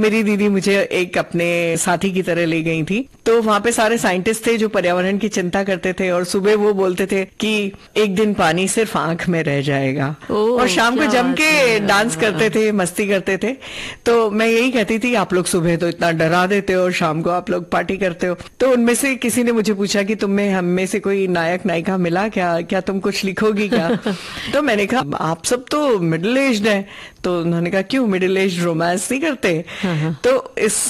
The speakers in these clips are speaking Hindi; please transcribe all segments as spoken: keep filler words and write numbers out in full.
मेरी दीदी मुझे एक अपने साथी की तरह ले गई थी। तो वहाँ पे सारे साइंटिस्ट थे जो पर्यावरण की चिंता करते थे, और सुबह वो बोलते थे कि एक दिन पानी सिर्फ आंख में रह जाएगा, और शाम को जम के डांस करते थे, मस्ती करते थे। तो मैं यही कहती थी, आप लोग सुबह तो इतना डरा देते हो और शाम को आप लोग पार्टी करते हो। तो उनमें से किसी ने मुझे पूछा कि तुम्हें हम में से कोई नायक नायिका मिला क्या, क्या तुम कुछ लिखोगी क्या? तो मैंने कहा आप सब तो मिडिल एज्ड है। तो उन्होंने कहा क्यों, मिडिल एज्ड रोमांस नहीं करते? तो इस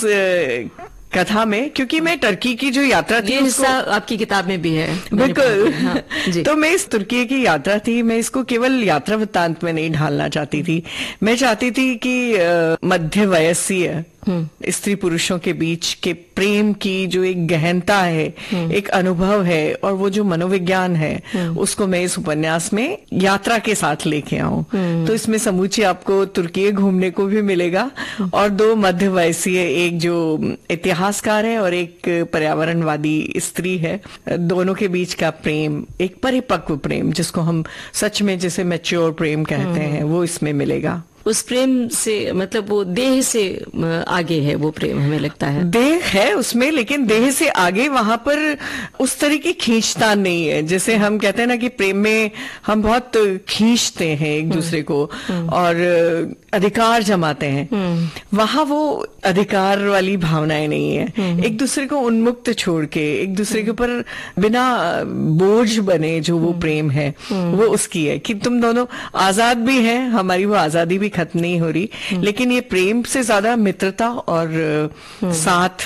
कथा में, क्योंकि मैं टर्की की जो यात्रा थी, ये हिस्सा आपकी किताब में भी है। बिल्कुल। हाँ, तो मैं इस तुर्की की यात्रा थी, मैं इसको केवल यात्रा वृत्तांत में नहीं ढालना चाहती थी। मैं चाहती थी कि मध्य वयस्सीय स्त्री पुरुषों के बीच के प्रेम की जो एक गहनता है, एक अनुभव है, और वो जो मनोविज्ञान है, उसको मैं इस उपन्यास में यात्रा के साथ लेके आऊं। तो इसमें समूची आपको तुर्की घूमने को भी मिलेगा, और दो मध्य वयस्सीय, एक जो इतिहासकार है और एक पर्यावरणवादी स्त्री है, दोनों के बीच का प्रेम, एक परिपक्व प्रेम जिसको हम सच में जिसे मैच्योर प्रेम कहते हैं, वो इसमें मिलेगा। उस प्रेम से मतलब वो देह से आगे है वो प्रेम, हमें लगता है। देह है उसमें, लेकिन देह से आगे वहां पर उस तरह की खींचतान नहीं है। जैसे हम कहते हैं ना कि प्रेम में हम बहुत खींचते हैं एक दूसरे को और अधिकार जमाते हैं, वहां वो अधिकार वाली भावनाएं नहीं है। एक दूसरे को उन्मुक्त छोड़ के, एक दूसरे के ऊपर बिना बोझ बने जो वो प्रेम है, वो उसकी है कि तुम दोनों आजाद भी हैं, हमारी वो आजादी भी खत्म नहीं हो रही, लेकिन ये प्रेम से ज्यादा मित्रता और साथ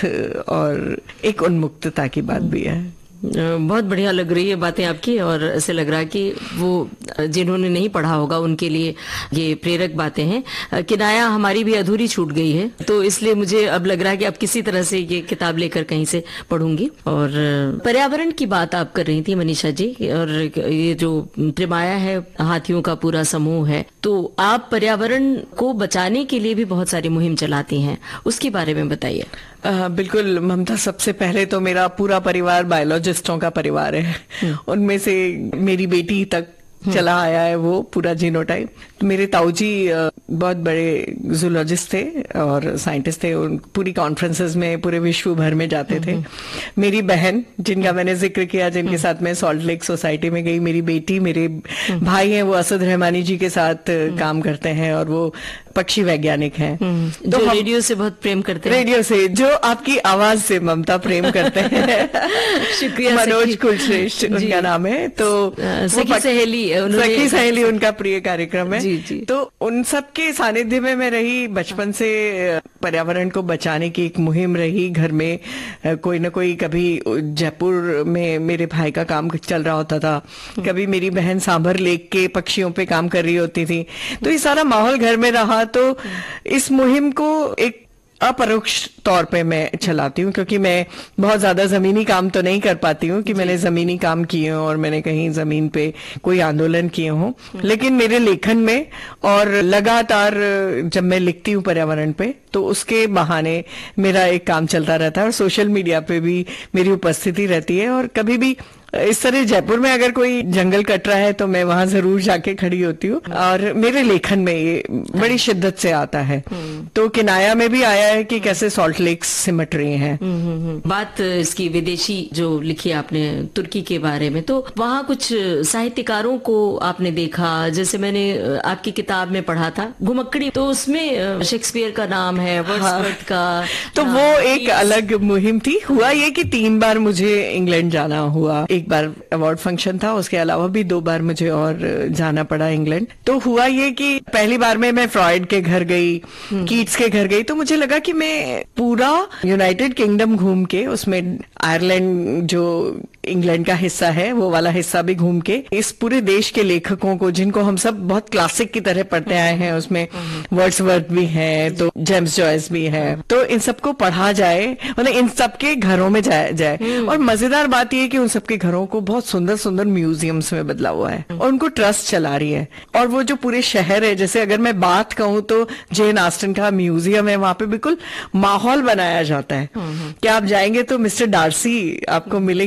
और एक उन्मुक्तता की बात भी है। बहुत बढ़िया लग रही है बातें आपकी, और ऐसे लग रहा है कि वो जिन्होंने नहीं पढ़ा होगा उनके लिए ये प्रेरक बातें हैं। किनाया हमारी भी अधूरी छूट गई है, तो इसलिए मुझे अब लग रहा है कि अब किसी तरह से ये किताब लेकर कहीं से पढ़ूंगी। और पर्यावरण की बात आप कर रही थी मनीषा जी, और ये जो त्रिमाया है, हाथियों का पूरा समूह है, तो आप पर्यावरण को बचाने के लिए भी बहुत सारी मुहिम चलाती हैं, उसके बारे में बताइए। आ, बिल्कुल ममता, सबसे पहले तो मेरा पूरा परिवार बायोलॉजिस्टों का परिवार है। उनमें से मेरी बेटी तक चला आया है वो पूरा जीनोटाइप। तो मेरे ताऊजी बहुत बड़े जूलॉजिस्ट थे और साइंटिस्ट थे, उन पूरी कॉन्फ्रेंसेस में पूरे विश्व भर में जाते थे। मेरी बहन जिनका मैंने जिक्र किया, जिनके साथ मैं सॉल्ट लेक सोसाइटी में गई, मेरी बेटी, मेरे भाई हैं वो असद रहमानी जी के साथ काम करते हैं और वो पक्षी वैज्ञानिक हैं। तो जो रेडियो से बहुत प्रेम करते हैं। रेडियो से, जो आपकी आवाज से ममता प्रेम करते हैं। शुक्रिया। मनोज कुलश्रेष्ठ उनका नाम है। तो सखी सहेली, सखी सहेली उनका प्रिय कार्यक्रम है। जी, जी। तो उन सब के सानिध्य में मैं रही, बचपन से पर्यावरण को बचाने की एक मुहिम रही। घर में कोई ना कोई, कभी जयपुर में मेरे भाई का काम चल रहा होता था, कभी मेरी बहन सांभर लेक के पक्षियों पे काम कर रही होती थी। तो ये सारा माहौल घर में रहा। तो इस मुहिम को एक अपरोक्ष तौर पे मैं चलाती हूँ, क्योंकि मैं बहुत ज्यादा जमीनी काम तो नहीं कर पाती हूँ कि मैंने जमीनी काम किए हों और मैंने कहीं जमीन पे कोई आंदोलन किए हों, लेकिन मेरे लेखन में और लगातार जब मैं लिखती हूँ पर्यावरण पे, तो उसके बहाने मेरा एक काम चलता रहता है और सोशल मीडिया पे भी मेरी उपस्थिति रहती है। और कभी भी इस तरह जयपुर में अगर कोई जंगल कट रहा है तो मैं वहां जरूर जाके खड़ी होती हूँ, और मेरे लेखन में ये बड़ी शिद्दत से आता है। तो किनाया में भी आया है कि कैसे सॉल्ट लेक्स सिमट रही हैं। बात इसकी विदेशी जो लिखी आपने तुर्की के बारे में, तो वहाँ कुछ साहित्यकारों को आपने देखा, जैसे मैंने आपकी किताब में पढ़ा था घुमक्कड़ी, तो उसमें शेक्सपियर का नाम है, वर्ड्सवर्थ का। तो वो एक अलग मुहिम थी। हुआ ये कि तीन बार मुझे इंग्लैंड जाना हुआ। एक बार अवार्ड फंक्शन था, उसके अलावा भी दो बार मुझे और जाना पड़ा इंग्लैंड। तो हुआ ये कि पहली बार में मैं फ्रॉइड के घर गई, कीट्स के घर गई, तो मुझे लगा कि मैं पूरा यूनाइटेड किंगडम घूम के, उसमें आयरलैंड जो इंग्लैंड का हिस्सा है वो वाला हिस्सा भी घूम के, इस पूरे देश के लेखकों को, जिनको हम सब बहुत क्लासिक की तरह पढ़ते आए हैं, उसमें वर्ड्सवर्थ भी है, तो जेम्स जॉयस भी है, तो इन सबको पढ़ा जाए, मतलब इन सबके घरों में जाए जाए और मजेदार बात यह कि उन सबके घरों को बहुत सुंदर सुंदर म्यूजियम्स में बदला हुआ है और उनको ट्रस्ट चला रही है। और वो जो पूरे शहर है, जैसे अगर मैं बात कहूँ तो जेन ऑस्टन का म्यूजियम है, वहां पे बिल्कुल माहौल बनाया जाता है कि आप जाएंगे तो मिस्टर डार्सी आपको मिलेंगे, प्राइड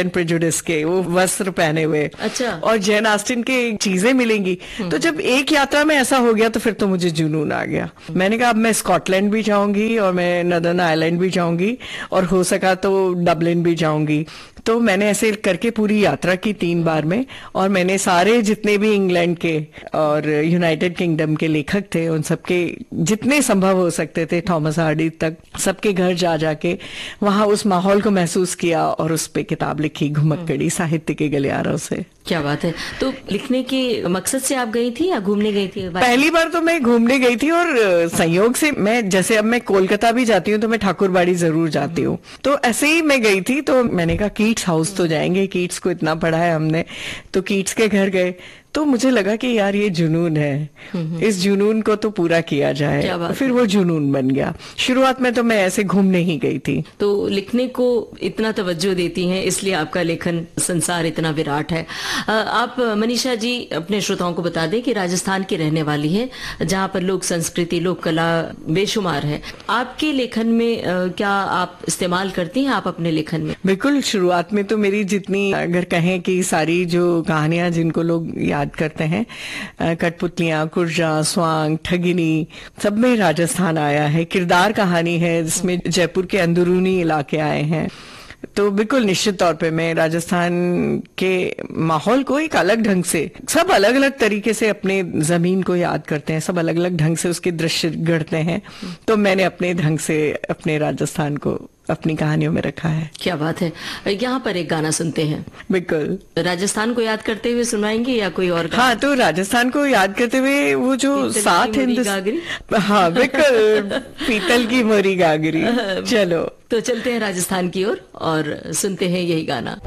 एंड प्रेजुडिस के वो वस्त्र पहने हुए, अच्छा। और जैन ऑस्टिन के चीजें मिलेंगी। तो जब एक यात्रा में ऐसा हो गया तो फिर तो मुझे जुनून आ गया। मैंने कहा अब मैं स्कॉटलैंड भी जाऊंगी और मैं नदर्न आयरलैंड भी जाऊंगी और हो सका तो डबलिन भी जाऊंगी। तो मैंने ऐसे करके पूरी यात्रा की तीन बार में, और मैंने सारे जितने भी इंग्लैंड के और यूनाइटेड किंगडम के लेखक थे उन सबके जितने संभव हो सकते थे, थॉमस हार्डी तक, सबके घर जा जाके वहां उस माहौल को महसूस किया और उस पे किताब लिखी, घुमक्कड़ी साहित्य के गलियारों से। क्या बात है। तो लिखने के मकसद से आप गई थी या घूमने गई थी? पहली बार तो मैं घूमने गई थी, और संयोग से मैं, जैसे अब मैं कोलकाता भी जाती हूँ तो मैं ठाकुरबाड़ी जरूर जाती हूँ, तो ऐसे ही मैं गई थी। तो मैंने कहा कीट्स हाउस तो जाएंगे, कीट्स को इतना पढ़ा है हमने, तो कीट्स के घर गए। तो मुझे लगा कि यार ये जुनून है, इस जुनून को तो पूरा किया जाए। फिर वो जुनून बन गया। शुरुआत में तो मैं ऐसे घूमने ही गई थी। तो लिखने को इतना तवज्जो देती हैं, इसलिए आपका लेखन संसार इतना विराट है। आप मनीषा जी अपने श्रोताओं को बता दें कि राजस्थान की रहने वाली है, जहाँ पर लोक संस्कृति, लोक कला बेशुमार है। आपके लेखन में क्या आप इस्तेमाल करती हैं आप अपने लेखन में? बिल्कुल। शुरुआत में तो मेरी जितनी, अगर कहें कि सारी जो कहानियां जिनको लोग याद करते हैं, कठपुतलियां, कुर्जा, स्वांग, ठगिनी, सब में राजस्थान आया है। किरदार कहानी है जिसमें जयपुर के अंदरूनी इलाके आए हैं। तो बिल्कुल निश्चित तौर पे मैं राजस्थान के माहौल को एक अलग ढंग से, सब अलग अलग तरीके से अपने जमीन को याद करते हैं, सब अलग अलग ढंग से उसके दृश्य गढ़ते हैं। तो मैंने अपने ढंग से अपने राजस्थान को अपनी कहानियों में रखा है। क्या बात है। यहाँ पर एक गाना सुनते हैं। बिल्कुल। राजस्थान को याद करते हुए सुनाएंगे या कोई और गाना? हाँ, तो राजस्थान को याद करते हुए वो जो सात हिंदुस्तान, हाँ बिल्कुल, पीतल की मोरी गागरी। चलो तो चलते हैं राजस्थान की ओर और सुनते हैं यही गाना।